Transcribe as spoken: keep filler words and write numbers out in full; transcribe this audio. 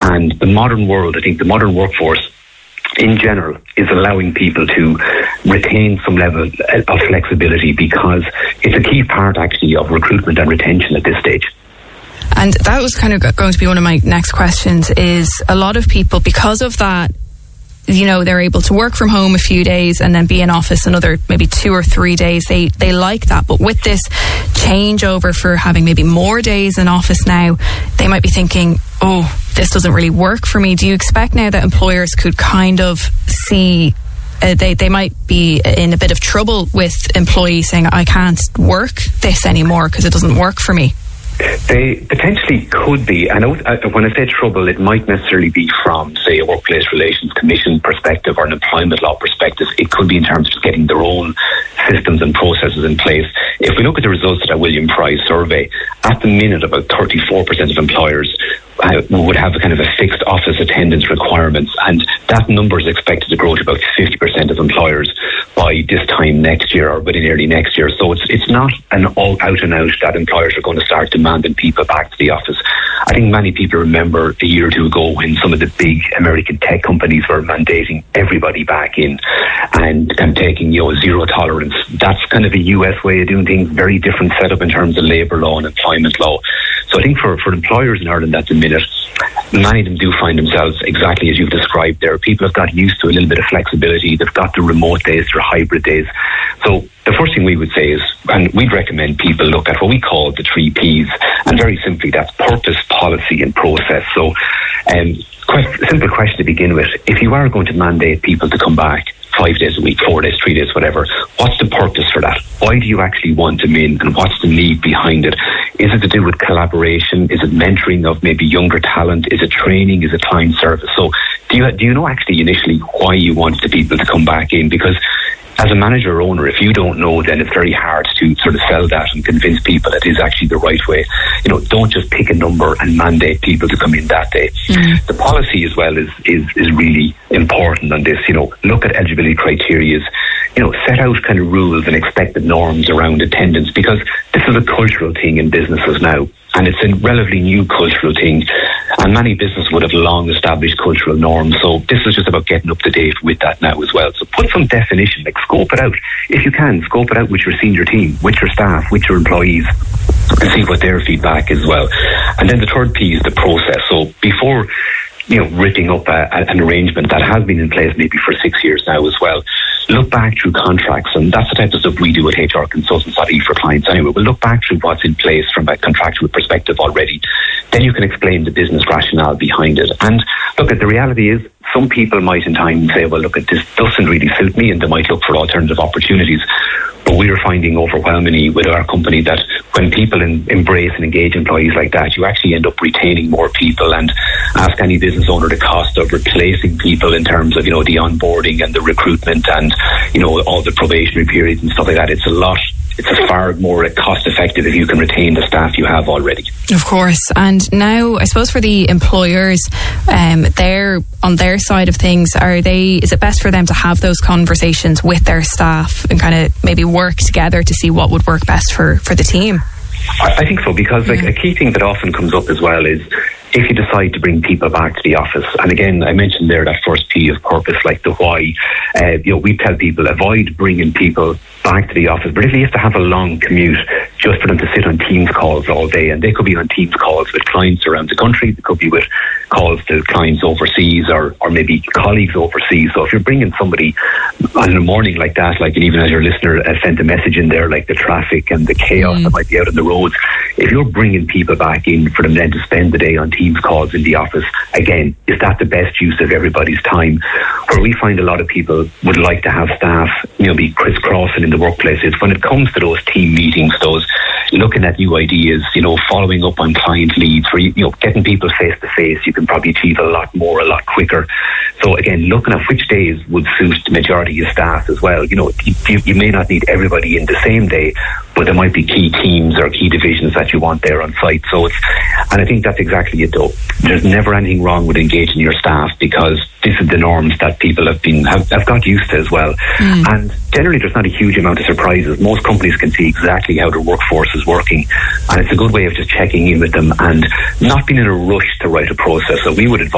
And the modern world, I think the modern workforce in general is allowing people to retain some level of flexibility, because it's a key part actually of recruitment and retention at this stage. And that was kind of going to be one of my next questions, is a lot of people, because of that, you know, they're able to work from home a few days and then be in office another maybe two or three days. They they like that. But with this changeover for having maybe more days in office now, they might be thinking, oh, this doesn't really work for me. Do you expect now that employers could kind of see uh, they, they might be in a bit of trouble with employees saying, I can't work this anymore because it doesn't work for me? They potentially could be. I know uh, when I say trouble, it might necessarily be from, say, a Workplace Relations Commission perspective or an employment law perspective. It could be in terms of just getting their own systems and processes in place. If we look at the results of that William Price survey, at the minute about thirty-four percent of employers uh, would have a kind of a fixed office attendance requirements, and that number is expected to grow to about fifty percent of employers by this time next year or within early next year. So it's it's not an all out and out that employers are going to start demanding people back to the office. I think many people remember a year or two ago when some of the big American tech companies were mandating everybody back in and, and taking, you know, zero tolerance. That's kind of a U S way of doing things, very different setup in terms of labour law and employment law. So I think for, for employers in Ireland at the minute, many of them do find themselves exactly as you've described there. People have got used to a little bit of flexibility. They've got the remote days, their hybrid days. So the first thing we would say is, and we'd recommend people look at what we call the three Ps, and very simply that's purpose, policy and process. So um, quest- simple question to begin with, if you are going to mandate people to come back five days a week, four days, three days, whatever, what's the purpose for that? Why do you actually want them in, and what's the need behind it? Is it to do with collaboration? Is it mentoring of maybe younger talent? Is it training? Is it client service? So do you, do you know actually initially why you want the people to come back in? Because as a manager or owner, if you don't know, then it's very hard to sort of sell that and convince people that is actually the right way. You know, don't just pick a number and mandate people to come in that day. Mm-hmm. The policy as well is, is, is really important on this. You know, look at eligibility criteria. You know, set out kind of rules and expected norms around attendance, because this is a cultural thing in businesses now, and it's a relatively new cultural thing, and many businesses would have long established cultural norms. So this is just about getting up to date with that now as well. So put some definition, like scope it out. If you can, scope it out with your senior team, with your staff, with your employees, and see what their feedback is as well. And then the third P is the process. So before, you know, ripping up a, a, an arrangement that has been in place maybe for six years now as well, look back through contracts, and that's the type of stuff we do at H R Consultants dot I E for clients anyway. We'll look back through what's in place from a contractual perspective already. Then you can explain the business rationale behind it. And look, at the reality is, some people might in time say, well, look, at this doesn't really suit me, and they might look for alternative opportunities. But we're finding overwhelmingly with our company that when people in, embrace and engage employees like that, you actually end up retaining more people. And ask any business owner the cost of replacing people in terms of, you know, the onboarding and the recruitment and, you know, all the probationary periods and stuff like that. It's a lot. It's a far more cost effective if you can retain the staff you have already. Of course. And now, I suppose for the employers, um, they're on their side of things, are they? Is it best for them to have those conversations with their staff and kind of maybe work together to see what would work best for, for the team? I, I think so, because like yeah. a key thing that often comes up as well is if you decide to bring people back to the office, and again, I mentioned there that first P of purpose, like the why, uh, you know, we tell people avoid bringing people back to the office, particularly if they have a long commute, just for them to sit on Teams calls all day. And they could be on Teams calls with clients around the country, they could be with calls to clients overseas, or, or maybe colleagues overseas. So if you're bringing somebody on a morning like that, like, and even as your listener uh, sent a message in there, like the traffic and the chaos mm. that might be out on the roads, if you're bringing people back in for them then to spend the day on Teams calls in the office, again, is that the best use of everybody's time? Where we find a lot of people would like to have staff, you know, be crisscrossing in the workplace is when it comes to those team meetings, those looking at new ideas, you know, following up on client leads, where you, you know, getting people face to face, you can probably achieve a lot more, a lot quicker. So again, looking at which days would suit the majority of staff as well. You know, you, you may not need everybody in the same day, but there might be key teams or key divisions that you want there on site. So it's, and I think that's exactly it though. There's never anything wrong with engaging your staff, because this is the norms that people have been have, have got used to as well. Mm. And generally there's not a huge amount of surprises. Most companies can see exactly how their workforce is working, and it's a good way of just checking in with them and not being in a rush to write a process. So we would advise